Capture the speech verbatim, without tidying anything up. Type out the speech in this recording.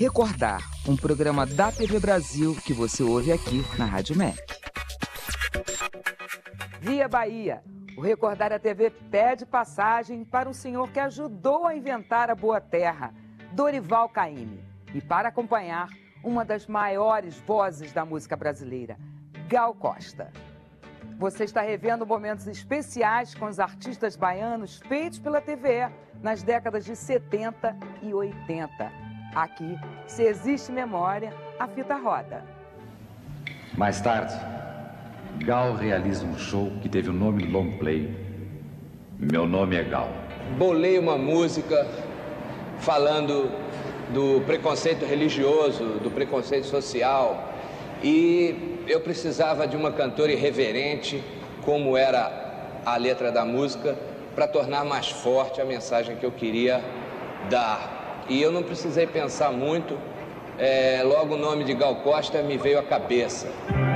Recordar, um programa da T V Brasil que você ouve aqui na Rádio M E C. Via Bahia, o Recordar a T V pede passagem para um senhor que ajudou a inventar a Boa Terra, Dorival Caymmi. E para acompanhar, uma das maiores vozes da música brasileira, Gal Costa. Você está revendo momentos especiais com os artistas baianos feitos pela T V E nas décadas de setenta e oitenta. Aqui, se existe memória, a fita roda. Mais tarde, Gal realiza um show que teve o nome long play. Meu nome é Gal. Bolei uma música falando do preconceito religioso, do preconceito social, e eu precisava de uma cantora irreverente, como era a letra da música, para tornar mais forte a mensagem que eu queria dar. E eu não precisei pensar muito, é, logo o nome de Gal Costa me veio à cabeça.